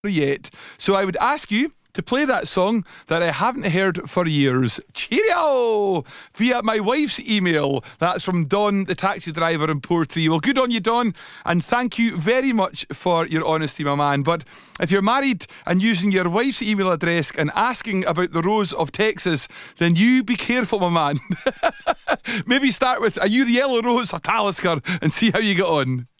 yet. So I would ask you to play that song that I haven't heard for years. Cheerio! Via my wife's email. That's from Don, the taxi driver in Portree. Well, good on you, Don, and thank you very much for your honesty, my man. But if you're married and using your wife's email address and asking about the Rose of Texas, then you be careful, my man. Maybe start with, are you the Yellow Rose of Talisker, and see how you get on.